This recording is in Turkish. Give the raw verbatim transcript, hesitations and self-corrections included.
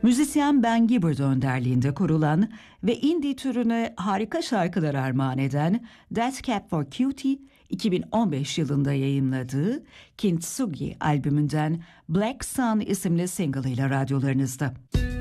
Müzisyen Ben Gibbard önderliğinde kurulan ve indie türüne harika şarkılar armağan eden Death Cab for Cutie, iki bin on beş yılında yayımladığı Kintsugi albümünden Black Sun isimli single ile radyolarınızda.